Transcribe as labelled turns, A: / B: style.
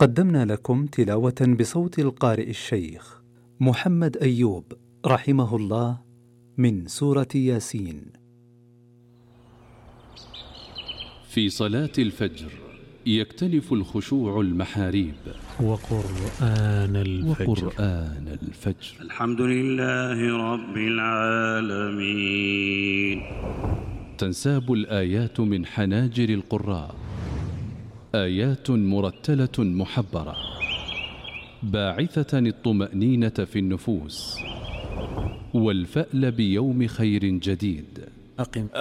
A: قدمنا لكم تلاوة بصوت القارئ الشيخ محمد أيوب رحمه الله من سورة ياسين.
B: في صلاة الفجر يكتنف الخشوع المحاريب.
C: وقرآن
B: الفجر.
D: الحمد لله رب العالمين.
B: تنساب الآيات من حناجر القراء، آيات مرتلة محبرة باعثة الطمأنينة في النفوس والفأل بيوم خير جديد.